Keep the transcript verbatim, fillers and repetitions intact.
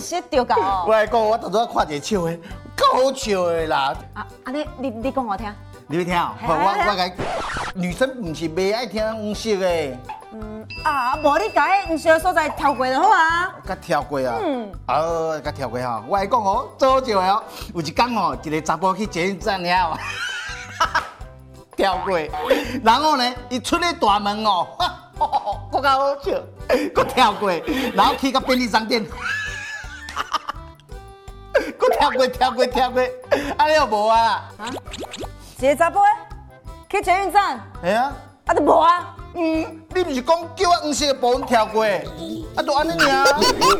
识着搞哦。 我来讲，我当初看一个笑的，够好笑的啦。 啊啊！你你你讲我听。 你要听啊？我我我讲，女生不是袂爱听黄色的。 嗯啊，无你甲迄黄色的所在跳过就好啊。 甲跳过啊？ 嗯。 哦，甲跳过吼。我来讲哦，最好笑的哦，有一天哦，一个查甫去捷运站了。跳过，然后呢，伊出去大门哦，更加好笑，搁跳过，然后去到便利商店，搁跳过跳过跳过，安尼又无啊啦？ 啊？一个查甫去捷运站， 系啊， 啊都无啊？ 嗯，你不是讲叫我黄色的部分跳过，啊，就安尼尔。